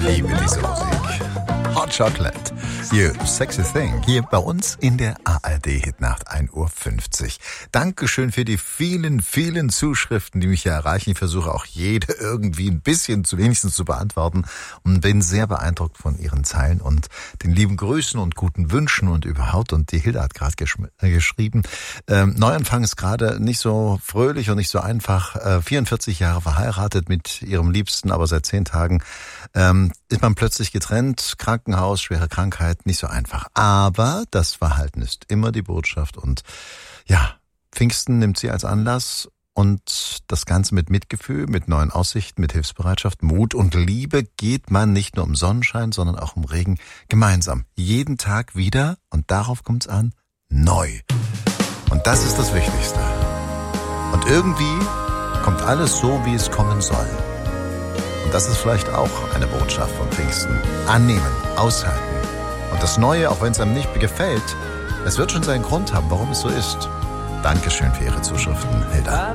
liebe diese Musik. Hot Chocolate, You Sexy Thing, hier bei uns in der ARD-Hitnacht 1:50 Uhr. Dankeschön für die vielen, vielen Zuschriften, die mich hier erreichen. Ich versuche auch jede irgendwie ein bisschen wenigstens zu beantworten und bin sehr beeindruckt von Ihren Zeilen und den lieben Grüßen und guten Wünschen und überhaupt. Und die Hilda hat gerade geschrieben, Neuanfang ist gerade nicht so fröhlich und nicht so einfach. 44 Jahre verheiratet mit ihrem Liebsten, aber seit 10 Tagen ist man plötzlich getrennt, Krankenhaus, schwere Krankheit, nicht so einfach. Aber das Verhalten ist immer die Botschaft und ja, Pfingsten nimmt sie als Anlass und das Ganze mit Mitgefühl, mit neuen Aussichten, mit Hilfsbereitschaft, Mut und Liebe geht man nicht nur um Sonnenschein, sondern auch um Regen gemeinsam. Jeden Tag wieder, und darauf kommt's an, neu. Und das ist das Wichtigste. Und irgendwie kommt alles so, wie es kommen soll. Und das ist vielleicht auch eine Botschaft von Pfingsten. Annehmen, aushalten. Und das Neue, auch wenn es einem nicht gefällt, es wird schon seinen Grund haben, warum es so ist. Dankeschön für Ihre Zuschriften, Hilda.